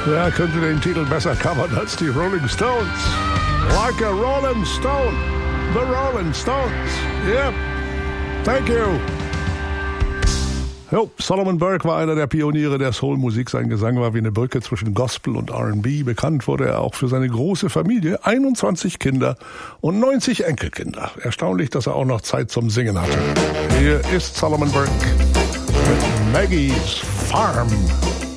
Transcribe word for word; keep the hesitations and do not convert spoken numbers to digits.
Wer könnte den Titel besser covern als die Rolling Stones? Like a Rolling Stone. The Rolling Stones. Yep. Thank you. Jo, Solomon Burke war einer der Pioniere der Soul-Musik. Sein Gesang war wie eine Brücke zwischen Gospel und R and B. Bekannt wurde er auch für seine große Familie, einundzwanzig Kinder und neunzig Enkelkinder. Erstaunlich, dass er auch noch Zeit zum Singen hatte. Hier ist Solomon Burke mit Maggie's Farm.